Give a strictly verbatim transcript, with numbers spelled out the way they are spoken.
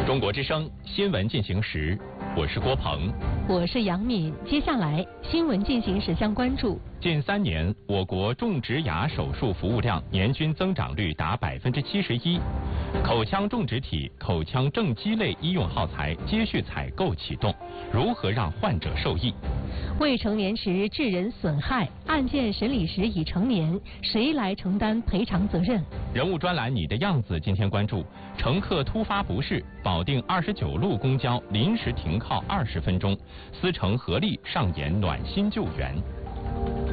中国之声新闻进行时，我是郭鹏， 我是杨敏。接下来新闻进行时相关注： 近三年，我国种植牙手术服务量年均增长率达百分之七十一，口腔种植体、口腔正畸类医用耗材接续采购启动，如何让患者受益？ 未成年时致人损害，案件审理时已成年，谁来承担赔偿责任？ 人物专栏你的样子今天关注：乘客突发不适，保定二十九路公交临时停靠二十分钟，司乘合力上演暖心救援。